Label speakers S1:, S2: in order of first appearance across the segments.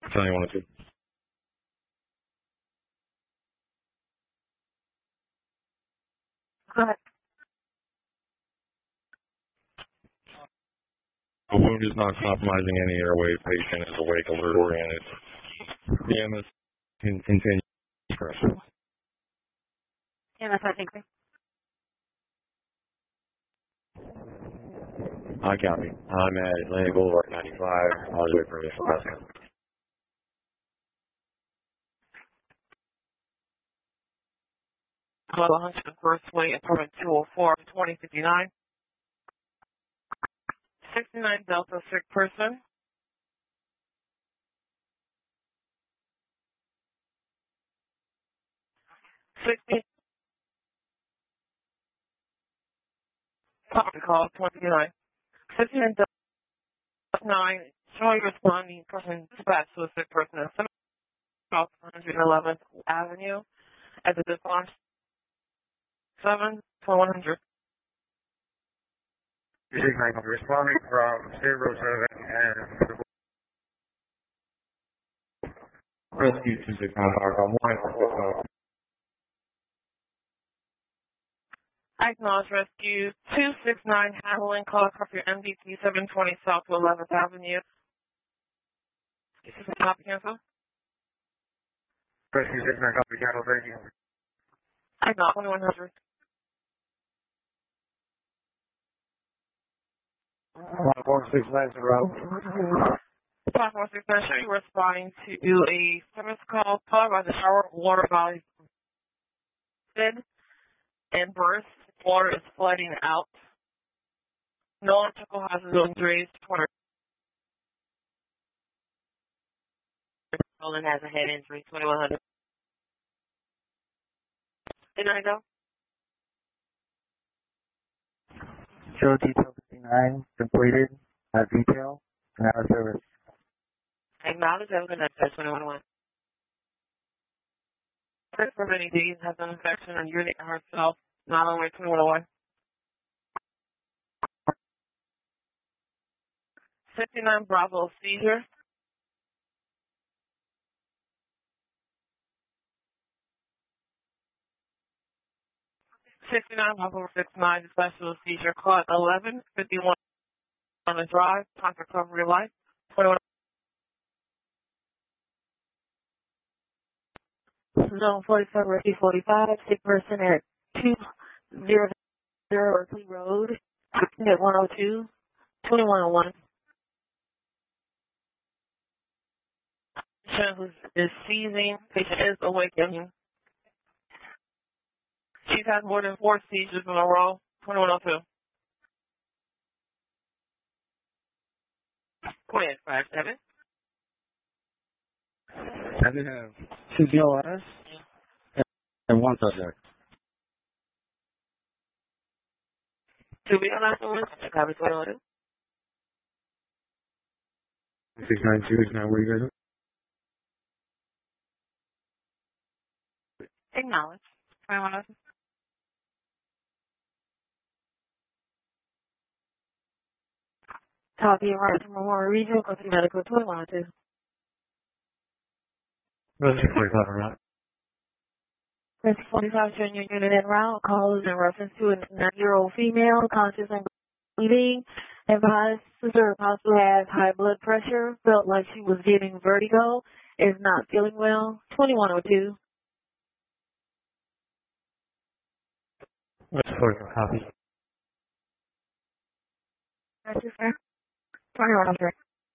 S1: 7102.
S2: Go ahead.
S1: The wound is not compromising any airway. Patient is awake, alert, oriented. EMS can continue pressure.
S2: EMS, I think.
S1: I copy. I'm at Atlantic Boulevard 95. I was waiting for initial pressure.
S3: Club 100 First Way, apartment 204, 2059. 69 Delta, sick person. 60. Property call 29. 69 Delta 9. Showing responding person dispatch to a sick person at 7 South 111th Avenue at the response 7 to 100.
S1: Responding from 07 and rescue 269 1.
S3: I acknowledge rescue 269 Haviland, call curfew MDT 720 South to 11th Avenue. This is a copy cancel.
S1: Rescue 69 copy cancel, thank you.
S3: I acknowledge 2100.
S1: 14690.
S3: 5469, show you responding to a service call followed by the shower water body fed and burst. Water is flooding out. No electrical hazards or injuries. Roland has a head injury, 2100. Did I go?
S4: Show detail 59 completed. Detail. Now service.
S3: Acknowledge that we're going to touch 2101. First for many days has an infection on unit herself, not only 2101. 59 Bravo seizure. Bravo 69 special seizure caught 11:51 on the drive, time recovery life, 21.
S2: Zone 47, Rescue 45, sick person at 200 Berkeley Road, at 102, 2101.
S3: Patient is seizing. Patient is awakening. She's had more than 4 seizures in a row, 2102. 2857.
S4: I did have 2 DLS and 1 subject.
S3: To be honest, copy 2102.
S1: 692 is now where you guys are?
S2: Acknowledge. 2102. Copy right from Memorial Regional, go to Medical 2102.
S1: Rescue 45 around.
S2: Rescue 45, showing your unit en route. Call is in reference to a 9-year-old female, conscious and bleeding. Advised sister possibly has high blood pressure, felt like she was getting vertigo, is not feeling well. 2102.
S1: Rescue 45 copy.
S2: Thank you, sir. 2103.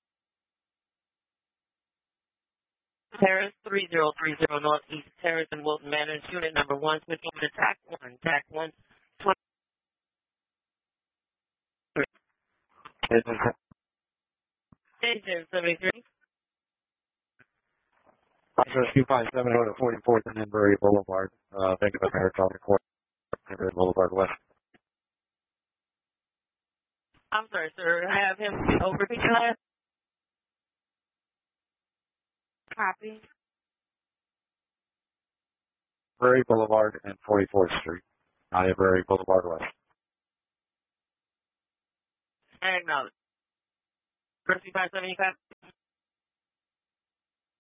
S3: Terrace 3030 Northeast Terrace in Wilton Manor, unit number 1, switch over to TAC 1, TAC 1, 73.
S1: Rescue 57 over to 44th and Danbury Boulevard. Thank you, Mayor Calvin Court, Danbury Boulevard West.
S3: I'm sorry, sir. I have him over to class. Copy.
S1: Danbury Boulevard and 44th Street. Danbury Boulevard West.
S3: I acknowledge. Rescue 575.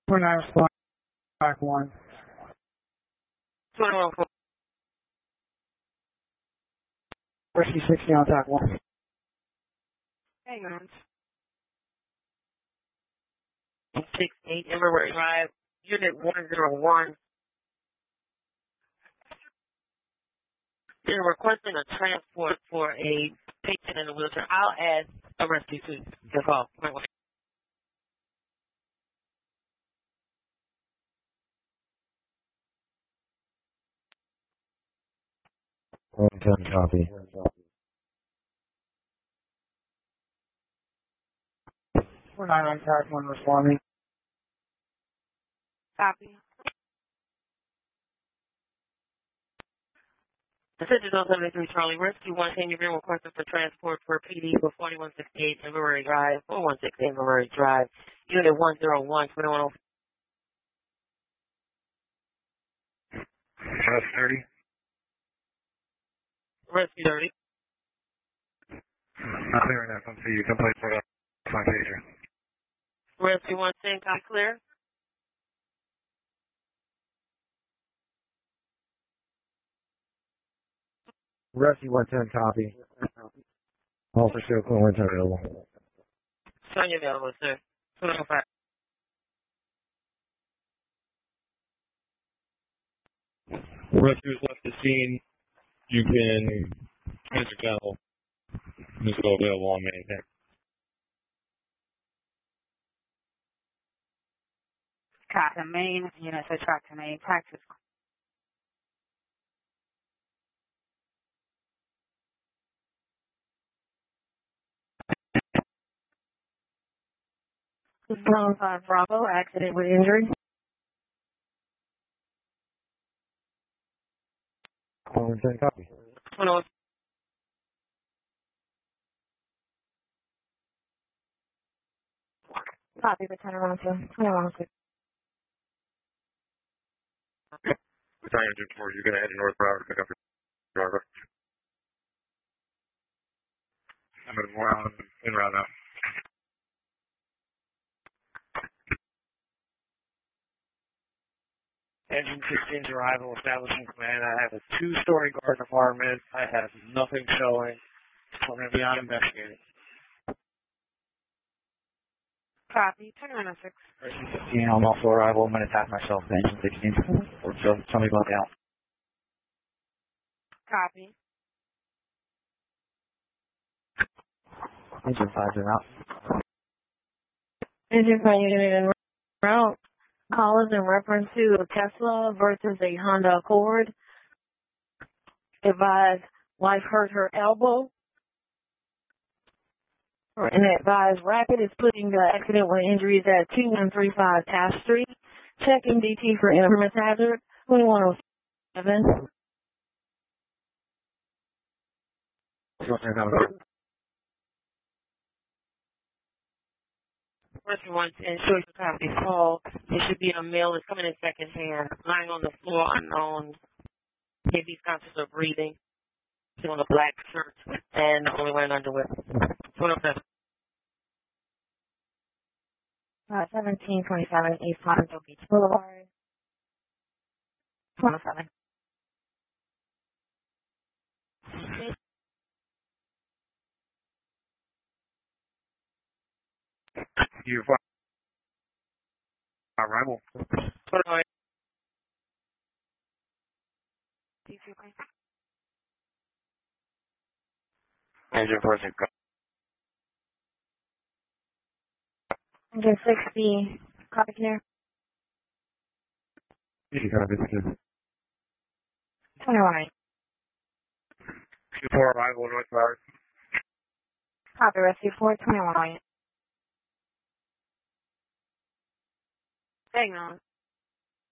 S4: 29 responding, track 1.
S3: 21-4.
S4: Rescue 60 on track 1.
S3: Hang on. 68 Everett Drive, Unit 101. They're requesting a transport for a patient in a wheelchair. I'll ask a rescue to call. Wait.
S1: 110 copy.
S4: 49 on track 1 responding.
S3: Copy. Attention 073 Charlie Rescue 1 can you be requested for transport for PD for 4168 Everett Drive, 4168 Everett Drive, Unit 101, 21.
S1: Press 30.
S3: Rescue 30.
S1: Not clear enough. I'm see you. Complete for my pager.
S3: Rescue 110, copy clear.
S1: Rescue 110 copy. Officer Clearance available.
S3: Sonia available, sir. 205.
S1: Rescue's left the scene. You can enter channel. Just go available on main.
S5: Track to main, unit to track to main, practice.
S2: This is 105 Bravo, accident with injury.
S1: Clearance copy.
S3: 21.
S2: Copy the turnaround to 2106.
S1: Battalion Engine 4, you're going to head to North Broward to pick up your driver. I'm in route now.
S4: Engine 16's arrival, establishing command. I have a 2-story guard apartment. I have nothing showing. I'm going to be on investigating.
S5: Copy, 2106.
S4: Rescue 15, I'm also arrival. I'm going to attack myself to engine 16. Or somebody go down.
S5: Copy.
S4: Engine 5's in route.
S2: Engine 5 unit en route. Call is in reference to a Tesla versus a Honda Accord. Advise wife hurt her elbow. And advise Rapid is putting the accident with injuries at 2135 Taft Street. Checking DT for imminent hazard. 2107.
S3: Rescue 110, show you copy call. It should be a male that's coming in second hand, lying on the floor, unknown. If he's conscious of breathing. He's on a black shirt and only wearing underwear. 207.
S2: 1727 East Huntsville Beach Boulevard. 207.
S1: You arrival.
S3: 208.
S1: Engine 4,
S2: Engine 60. Copy clear.
S1: you got it.
S2: 21.
S1: 4 arrival, North Broward.
S2: Copy rescue 421.
S5: Hang on.